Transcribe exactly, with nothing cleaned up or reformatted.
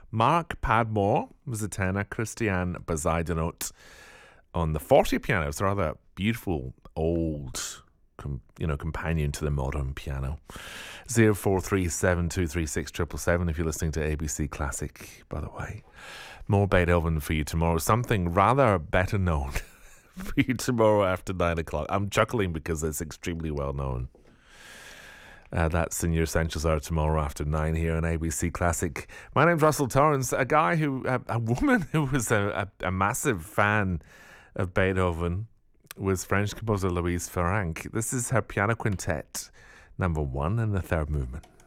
Mark Padmore was a tenor. Christian Bazaidenot on the forte piano. It's a rather beautiful old, com, you know, companion to the modern piano. Zero four three seven two three six triple seven. If you're listening to A B C Classic, by the way. More Beethoven for you tomorrow. Something rather better known for you tomorrow after nine o'clock. I'm chuckling because it's extremely well known. Uh, that's in your Essentials Hour tomorrow after nine here on A B C Classic. My name's Russell Torrance, a guy who, a, a woman who was a, a, a massive fan of Beethoven was French composer Louise Farrenc. This is her piano quintet, number one in the third movement.